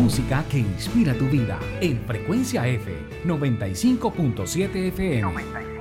música que inspira tu vida en Frecuencia F 95.7 FM.